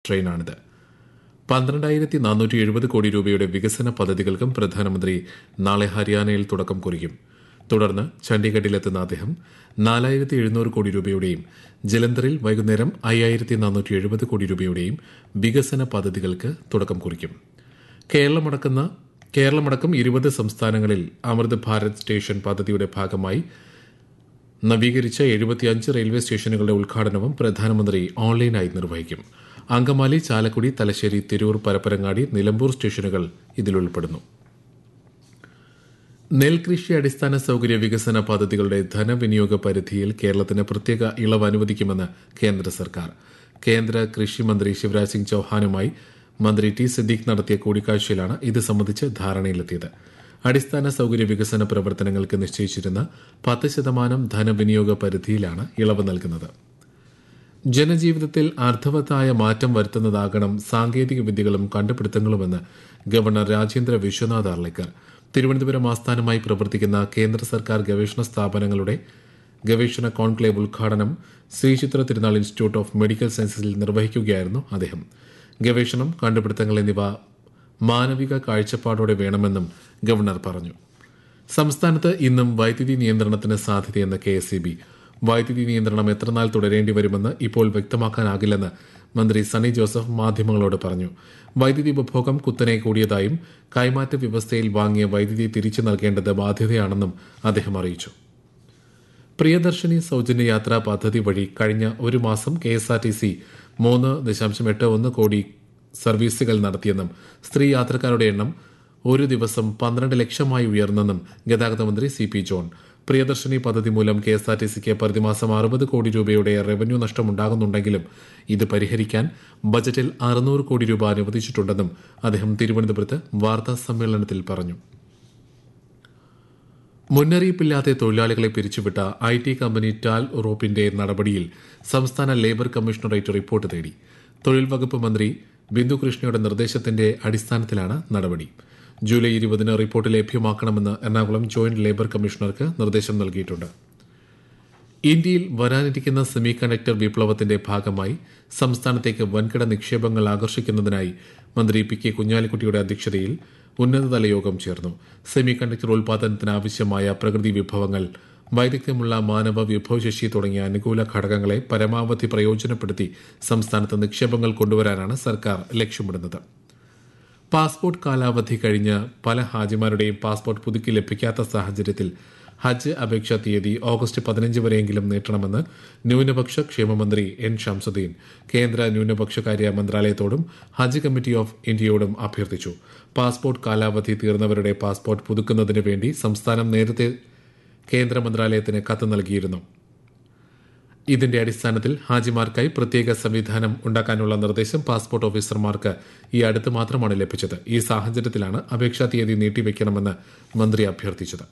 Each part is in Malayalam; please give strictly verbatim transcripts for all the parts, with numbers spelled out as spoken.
ട്രെയിനാണിത്. പന്ത്രണ്ടായിരത്തി നാനൂറ്റി എഴുപത് കോടി രൂപയുടെ വികസന പദ്ധതികൾക്കും പ്രധാനമന്ത്രി നാളെ ഹരിയാനയിൽ തുടക്കം കുറിക്കും. തുടർന്ന് ചണ്ഡീഗഡിലെത്തുന്ന അദ്ദേഹം നാലായിരത്തി എഴുന്നൂറ് കോടി രൂപയുടെയും ജലന്ധറിൽ വൈകുന്നേരം അയ്യായിരത്തി നാനൂറ്റി എഴുപത് കോടി രൂപയുടെയും വികസന പദ്ധതികൾക്ക് തുടക്കം കുറിക്കും. കേരളമടക്കുന്ന കേരളമടക്കം ഇരുപത് സംസ്ഥാനങ്ങളിൽ അമൃത് ഭാരത് സ്റ്റേഷൻ പദ്ധതിയുടെ ഭാഗമായി നവീകരിച്ച എഴുപത്തിയഞ്ച് റെയിൽവേ സ്റ്റേഷനുകളുടെ ഉദ്ഘാടനവും പ്രധാനമന്ത്രി ഓൺലൈനായി നിർവഹിക്കും. അങ്കമാലി, ചാലക്കുടി, തലശ്ശേരി, തിരൂർ, പരപ്പരങ്ങാടി, നിലമ്പൂർ സ്റ്റേഷനുകൾ ഇതിലുൾപ്പെടുന്നു. നെൽകൃഷി അടിസ്ഥാന സൌകര്യ വികസന പദ്ധതികളുടെ ധനവിനിയോഗ പരിധിയിൽ കേരളത്തിന് പ്രത്യേക ഇളവ് അനുവദിക്കുമെന്ന് കേന്ദ്ര സർക്കാർ. കേന്ദ്ര കൃഷി മന്ത്രി ശിവരാജ് സിംഗ് ചൌഹാനുമായി മന്ത്രി ടി സിദ്ദീഖ് നടത്തിയ കൂടിക്കാഴ്ചയിലാണ് ഇത് സംബന്ധിച്ച് ധാരണയിലെത്തിയത്. അടിസ്ഥാന സൌകര്യ വികസന പ്രവർത്തനങ്ങൾക്ക് നിശ്ചയിച്ചിരുന്ന പത്ത് ശതമാനം ധനവിനിയോഗ പരിധിയിലാണ് ഇളവ് നൽകുന്നത്. ജനജീവിതത്തിൽ അർത്ഥവത്തായ മാറ്റം വരുത്തുന്നതാകണം സാങ്കേതിക വിദ്യകളും കണ്ടുപിടുത്തങ്ങളുമെന്ന് ഗവർണർ രാജേന്ദ്ര വിശ്വനാഥ് അർലേക്കർ. തിരുവനന്തപുരം ആസ്ഥാനമായി പ്രവർത്തിക്കുന്ന കേന്ദ്ര സർക്കാർ ഗവേഷണ സ്ഥാപനങ്ങളുടെ ഗവേഷണ കോൺക്ലേവ് ഉദ്ഘാടനം ശ്രീചിത്ര തിരുനാൾ ഇൻസ്റ്റിറ്റ്യൂട്ട് ഓഫ് മെഡിക്കൽ സയൻസസിൽ നിർവഹിക്കുകയായിരുന്നു അദ്ദേഹം. ഗവേഷണം, കണ്ടുപിടുത്തങ്ങൾ എന്നിവ മാനവിക കാഴ്ചപ്പാടോടെ വേണമെന്നും ഗവർണർ പറഞ്ഞു. സംസ്ഥാനത്ത് ഇന്നും വൈദ്യുതി നിയന്ത്രണത്തിന് സാധ്യതയെന്ന് കെ എസ് ഇ ബി. വൈദ്യുതി നിയന്ത്രണം എത്രനാൾ തുടരേണ്ടി വരുമെന്ന് ഇപ്പോൾ വ്യക്തമാക്കാനാകില്ലെന്ന് മന്ത്രി സണ്ണി ജോസഫ് മാധ്യമങ്ങളോട് പറഞ്ഞു. വൈദ്യുതി ഉപഭോഗം കുത്തനെ കൂടിയതായും കൈമാറ്റ വ്യവസ്ഥയിൽ വാങ്ങിയ വൈദ്യുതി തിരിച്ചു നൽകേണ്ടത് ബാധ്യതയാണെന്നും അദ്ദേഹം അറിയിച്ചു. പ്രിയദർശിനി സൌജന്യ യാത്രാ പദ്ധതി വഴി കഴിഞ്ഞ ഒരു മാസം K S R T C മൂന്ന് ദശാംശം എട്ട് ഒന്ന് കോടി സർവീസുകൾ നടത്തിയെന്നും സ്ത്രീ യാത്രക്കാരുടെ എണ്ണം ഒരു ദിവസം പന്ത്രണ്ട് ലക്ഷമായി ഉയർന്നെന്നും ഗതാഗത മന്ത്രി സി പി ജോൺ. പ്രിയദർശിനി പദ്ധതി മൂലം കെ എസ് ആർ ടി സിക്ക് പ്രതിമാസം അറുപത് കോടി രൂപയുടെ റവന്യൂ നഷ്ടമുണ്ടാകുന്നുണ്ടെങ്കിലും ഇത് പരിഹരിക്കാൻ ബജറ്റിൽ അറുന്നൂറ് കോടി രൂപ അനുവദിച്ചിട്ടുണ്ടെന്നും അദ്ദേഹം തിരുവനന്തപുരത്ത് വാർത്താ സമ്മേളനത്തിൽ പറഞ്ഞു. മുന്നറിയിപ്പില്ലാതെ തൊഴിലാളികളെ പിരിച്ചുവിട്ട ഐ ടി കമ്പനി ടാൽ ഉറോപ്പിന്റെ നടപടിയിൽ സംസ്ഥാന ലേബർ കമ്മീഷണറേറ്റ് റിപ്പോർട്ട് തേടി. തൊഴിൽ വകുപ്പ് മന്ത്രി ബിന്ദു കൃഷ്ണയുടെ നിർദ്ദേശത്തിന്റെ അടിസ്ഥാനത്തിലാണ് നടപടി. ജൂലൈ ഇരുപതിന് റിപ്പോർട്ട് ലഭ്യമാക്കണമെന്ന് എറണാകുളം ജോയിന്റ് ലേബർ കമ്മീഷണർക്ക് നിർദ്ദേശം നൽകിയിട്ടുണ്ട്. ഇന്ത്യയിൽ വരാനിരിക്കുന്ന സെമി കണ്ടക്ടർ വിപ്ലവത്തിന്റെ ഭാഗമായി സംസ്ഥാനത്തേക്ക് വൻകിട നിക്ഷേപങ്ങൾ ആകർഷിക്കുന്നതിനായി മന്ത്രി പി കെ കുഞ്ഞാലിക്കുട്ടിയുടെ അധ്യക്ഷതയിൽ ഉന്നതതല യോഗം ചേർന്നു. സെമി കണ്ടക്ടർ ഉൽപാദനത്തിന് ആവശ്യമായ പ്രകൃതി വിഭവങ്ങൾ, വൈദഗ്ധ്യമുള്ള മാനവ വിഭവശേഷി തുടങ്ങിയ അനുകൂല ഘടകങ്ങളെ പരമാവധി പ്രയോജനപ്പെടുത്തി സംസ്ഥാനത്ത് നിക്ഷേപങ്ങൾ കൊണ്ടുവരാനാണ് സർക്കാർ ലക്ഷ്യമിടുന്നത്. പാസ്പോർട്ട് കാലാവധി കഴിഞ്ഞ് പല ഹാജിമാരുടെയും പാസ്പോർട്ട് പുതുക്കി ലഭിക്കാത്ത സാഹചര്യത്തിൽ ഹജ്ജ് അപേക്ഷാ തീയതി ഓഗസ്റ്റ് പതിനഞ്ച് വരെയെങ്കിലും നീട്ടണമെന്ന് ന്യൂനപക്ഷ ക്ഷേമമന്ത്രി എൻ ഷംസുദ്ദീൻ കേന്ദ്ര ന്യൂനപക്ഷകാര്യ മന്ത്രാലയത്തോടും ഹജ്ജ് കമ്മിറ്റി ഓഫ് ഇന്ത്യയോടും അഭ്യർത്ഥിച്ചു. പാസ്പോർട്ട് കാലാവധി തീർന്നവരുടെ പാസ്പോർട്ട് പുതുക്കുന്നതിന് വേണ്ടി സംസ്ഥാനം നേരത്തെ കേന്ദ്ര മന്ത്രാലയത്തിന് കത്ത് നൽകിയിരുന്നു. ഇതിന്റെ അടിസ്ഥാനത്തിൽ ഹാജിമാർക്കായി പ്രത്യേക സംവിധാനം ഉണ്ടാക്കാനുള്ള നിർദ്ദേശം പാസ്പോർട്ട് ഓഫീസർമാർക്ക് ഈ അടുത്ത് മാത്രമാണ് ലഭിച്ചത്. ഈ സാഹചര്യത്തിലാണ് അപേക്ഷാ തീയതി നീട്ടിവെക്കണമെന്ന് മന്ത്രി അഭ്യർത്ഥിച്ചത്.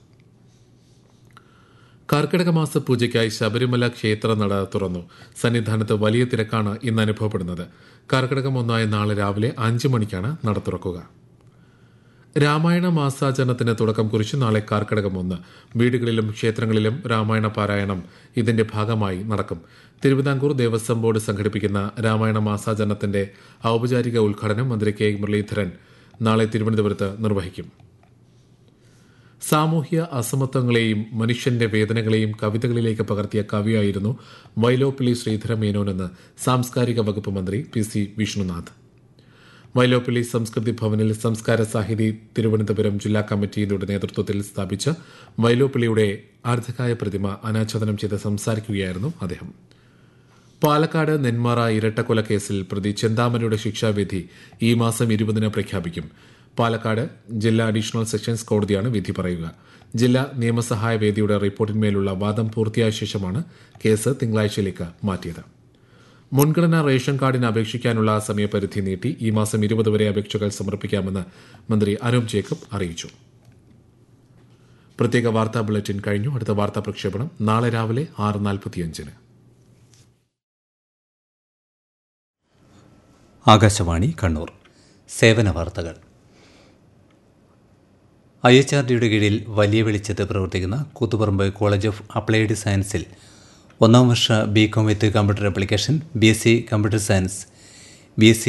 കർക്കിടക മാസ പൂജയ്ക്കായി ശബരിമല ക്ഷേത്ര നട തുറന്നു. സന്നിധാനത്ത് വലിയ തിരക്കാണ് ഇന്ന് അനുഭവപ്പെടുന്നത്. കർക്കിടകം ഒന്നായ നാളെ രാവിലെ അഞ്ചു മണിക്കാണ് നട തുറക്കുക. രാമായണ മാസാചരണത്തിന് തുടക്കം കുറിച്ച് നാളെ കർക്കിടകം ഒന്ന്. വീടുകളിലും ക്ഷേത്രങ്ങളിലും രാമായണ പാരായണം ഇതിന്റെ ഭാഗമായി നടക്കും. തിരുവിതാംകൂർ ദേവസ്വം ബോർഡ് സംഘടിപ്പിക്കുന്ന രാമായണ മാസാചരണത്തിന്റെ ഔപചാരിക ഉദ്ഘാടനം മന്ത്രി കെ മുരളീധരൻ നാളെ തിരുവനന്തപുരത്ത് നിർവഹിക്കും. സാമൂഹ്യ അസമത്വങ്ങളെയും മനുഷ്യന്റെ വേദനകളെയും കവിതകളിലേക്ക് പകർത്തിയ കവിയായിരുന്നു വൈലോപ്പിള്ളി ശ്രീധര മേനോനെന്ന് സാംസ്കാരിക വകുപ്പ് മന്ത്രി പി സി വിഷ്ണുനാഥ്. വൈലോപ്പിള്ളി സംസ്കൃതി ഭവനിൽ സംസ്കാര സാഹിതി തിരുവനന്തപുരം ജില്ലാ കമ്മിറ്റിയുടെ നേതൃത്വത്തിൽ സ്ഥാപിച്ച വൈലോപ്പിള്ളിയുടെ അർദ്ധകായ പ്രതിമ അനാച്ഛാദനം ചെയ്ത് സംസാരിക്കുകയായിരുന്നു അദ്ദേഹം. പാലക്കാട് നെന്മാറ ഇരട്ടക്കൊലക്കേസിൽ പ്രതി ചെന്താമരയുടെ ശിക്ഷാവിധി ഈ മാസം ഇരുപതിന് പ്രഖ്യാപിക്കും. പാലക്കാട് ജില്ലാ അഡീഷണൽ സെഷൻസ് കോടതിയാണ് വിധി പറയുക. ജില്ലാ നിയമസഹായ വേദിയുടെ റിപ്പോർട്ടിന്മേലുള്ള വാദം പൂർത്തിയായ ശേഷമാണ് കേസ് തിങ്കളാഴ്ചയിലേക്ക് മാറ്റിയത്. മുൻഗണനാ റേഷൻ കാർഡിന് അപേക്ഷിക്കാനുള്ള സമയപരിധി നീട്ടി ഈ മാസം ഇരുപത് വരെ അപേക്ഷകൾ സമർപ്പിക്കാമെന്ന് മന്ത്രി അനൂപ് ജേക്കബ് അറിയിച്ചു. പ്രത്യേക വാർത്താ ബുള്ളറ്റിൻ കഴിഞ്ഞു. അടുത്ത വാർത്താ പ്രക്ഷേപണം നാളെ രാവിലെ ആറ് നാൽപ്പത്തിയഞ്ചിന്. ആകാശവാണി കണ്ണൂർ. സേവന വാർത്തകൾ. ഐ എച്ച് ആർ ഡിയുടെ കീഴിൽ വലിയ വെളിച്ചത്ത് പ്രവർത്തിക്കുന്ന കൂത്തുപറമ്പ് കോളേജ് ഓഫ് അപ്ലൈഡ് സയൻസിൽ ഒന്നാം വർഷ B com with computer application, B S C computer science B S